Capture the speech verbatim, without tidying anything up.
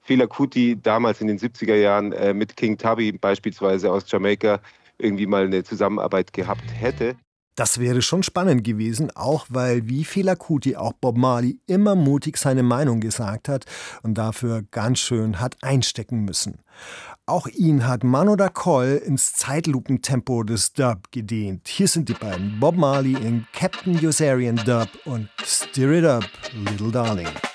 Fela Kuti damals in den siebziger Jahren äh, mit King Tubby beispielsweise aus Jamaika irgendwie mal eine Zusammenarbeit gehabt hätte. Das wäre schon spannend gewesen, auch weil wie Fela Kuti auch Bob Marley immer mutig seine Meinung gesagt hat und dafür ganz schön hat einstecken müssen. Auch ihn hat Mano Dacoll ins Zeitlupentempo des Dub gedehnt. Hier sind die beiden, Bob Marley in Captain Yossarian Dub und Stir It Up, Little Darling.